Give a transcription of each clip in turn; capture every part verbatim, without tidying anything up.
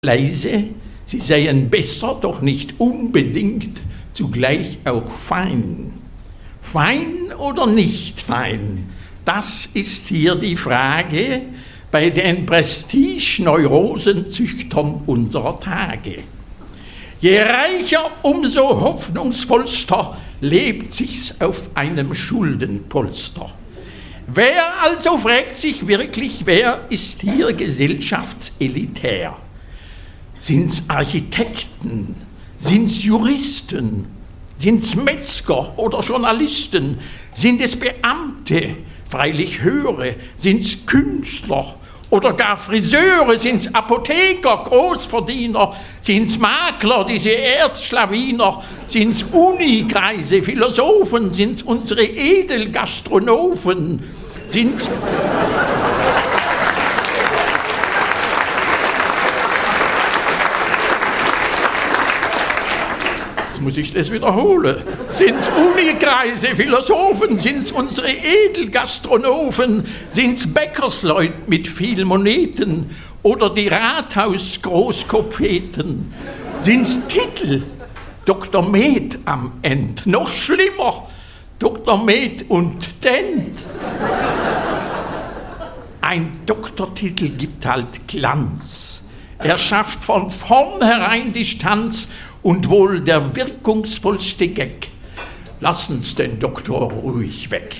leise, sie seien besser, doch nicht unbedingt zugleich auch fein. Fein oder nicht fein, das ist hier die Frage bei den Prestige-Neurosenzüchtern unserer Tage. Je reicher, umso hoffnungsvollster lebt sich's auf einem Schuldenpolster. Wer also fragt sich wirklich, wer ist hier gesellschaftselitär? Sind's Architekten? Sind's Juristen? Sind's Metzger oder Journalisten? Sind es Beamte? Freilich höhere. Sind's Künstler oder gar Friseure? Sind's Apotheker, Großverdiener? Sind's Makler, diese Erzschlawiner? Sind's Unigreise, Philosophen? Sind's unsere Edelgastronomen? Sind's... muss ich das wiederholen. Sind's Unigreise, Philosophen, sind's unsere Edelgastronomen, sind's Bäckersleut mit viel Moneten oder die Rathaus-Großkopfeten, sind's Titel, Doktor Med am End, noch schlimmer, Doktor Med und Dent. Ein Doktortitel gibt halt Glanz. Er schafft von vornherein Distanz und wohl der wirkungsvollste Gag. Lassen's den Doktor ruhig weg.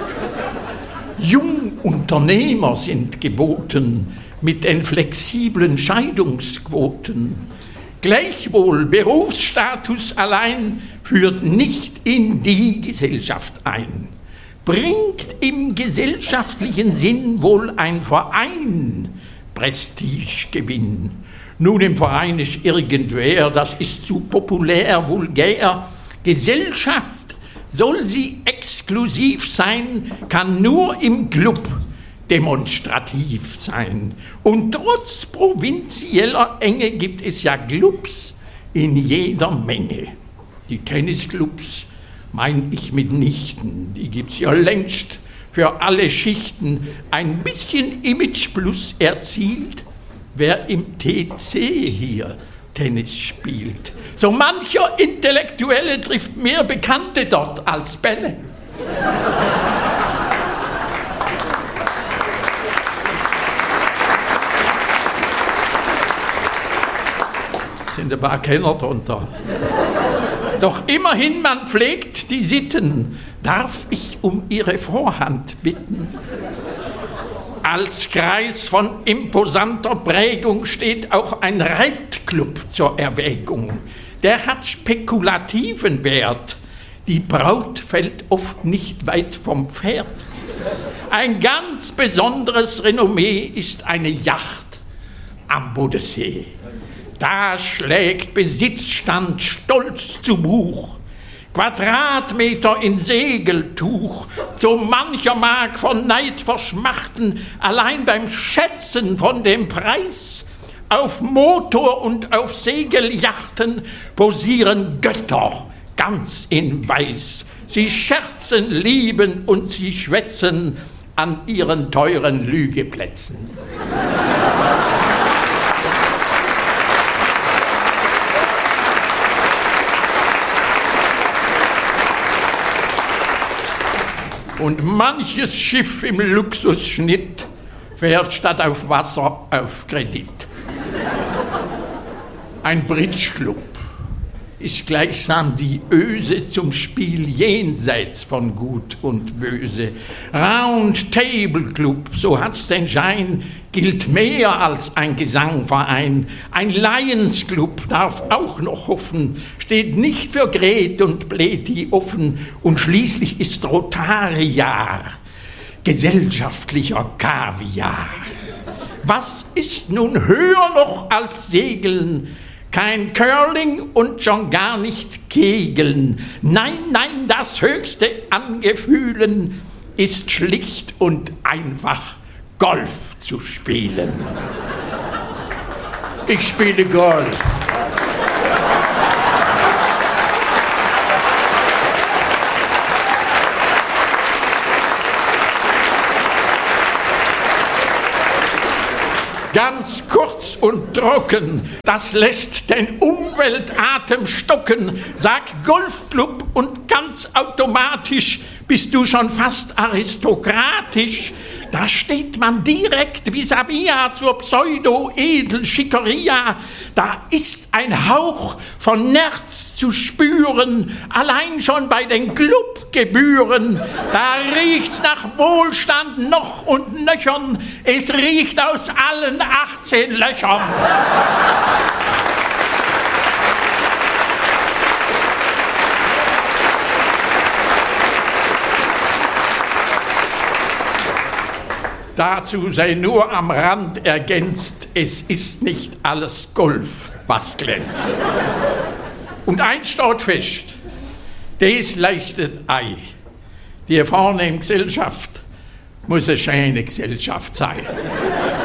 Jungunternehmer sind geboten mit den flexiblen Scheidungsquoten. Gleichwohl Berufsstatus allein führt nicht in die Gesellschaft ein. Bringt im gesellschaftlichen Sinn wohl ein Verein Prestigegewinn. Nun im Verein ist irgendwer, das ist zu populär, vulgär. Gesellschaft, soll sie exklusiv sein, kann nur im Club demonstrativ sein. Und trotz provinzieller Enge gibt es ja Clubs in jeder Menge. Die Tennisclubs mein ich mitnichten, die gibt's ja längst für alle Schichten. Ein bisschen Image plus erzielt, wer im T C hier Tennis spielt. So mancher Intellektuelle trifft mehr Bekannte dort als Bälle. Sind ein paar Kenner drunter. Doch immerhin, man pflegt die Sitten. Darf ich um Ihre Vorhand bitten? Als Kreis von imposanter Prägung steht auch ein Reitclub zur Erwägung. Der hat spekulativen Wert. Die Braut fällt oft nicht weit vom Pferd. Ein ganz besonderes Renommee ist eine Yacht am Bodensee. Da schlägt Besitzstand stolz zu Buch. Quadratmeter in Segeltuch, so mancher mag von Neid verschmachten, allein beim Schätzen von dem Preis. Auf Motor- und auf Segelyachten posieren Götter ganz in Weiß. Sie scherzen, lieben und sie schwätzen an ihren teuren Lügeplätzen. Und manches Schiff im Luxusschnitt fährt statt auf Wasser auf Kredit. Ein Bridge-Club ist gleichsam die Öse zum Spiel jenseits von Gut und Böse. Round-Table-Club, so hat's den Schein, gilt mehr als ein Gesangverein. Ein Lions-Club darf auch noch hoffen, steht nicht für Gret und Pleti offen. Und schließlich ist Rotariar gesellschaftlicher Kaviar. Was ist nun höher noch als Segeln? Kein Curling und schon gar nicht Kegeln. Nein, nein, das Höchste an Gefühlen ist schlicht und einfach Golf zu spielen. Ich spiele Golf. Ganz kurz und trocken, das lässt den Umweltatem stocken. Sag Golfclub und ganz automatisch bist du schon fast aristokratisch. Da steht man direkt vis-à-vis zur Pseudo-Edel-Schickeria. Da ist ein Hauch von Nerz zu spüren, allein schon bei den Clubgebühren. Da riecht's nach Wohlstand noch und nöchern, es riecht aus allen achtzehn Löchern. Dazu sei nur am Rand ergänzt, es ist nicht alles Golf, was glänzt. Und eins steht fest, des leuchtet ei. Die vornehme Gesellschaft muss eine schöne Gesellschaft sein.